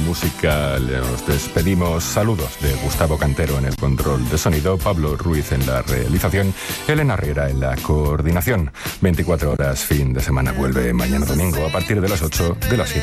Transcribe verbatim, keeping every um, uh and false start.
musical. Nos despedimos. Saludos de Gustavo Cantero en el control de sonido, Pablo Ruiz en la realización, Elena Riera en la coordinación. veinticuatro horas, fin de semana, vuelve mañana domingo a partir de las ocho de las siete.